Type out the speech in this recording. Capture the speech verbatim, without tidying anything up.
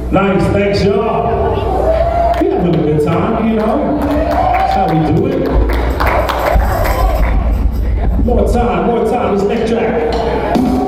Nice, thanks y'all. We having a good time, you know. That's how we do it. More time, more time, this next track.